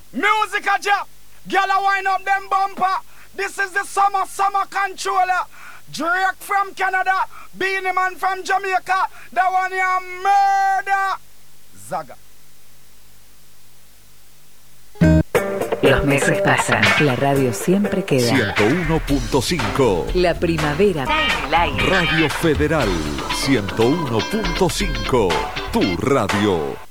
Music a jab. Girl a wind up them bumper. This is the summer controller. Drake from Canada. Beanie Man from Jamaica. That one here murder. Zaga. Los meses pasan, la radio siempre queda. 101.5. La primavera en el aire. Radio Federal 101.5. Tu radio.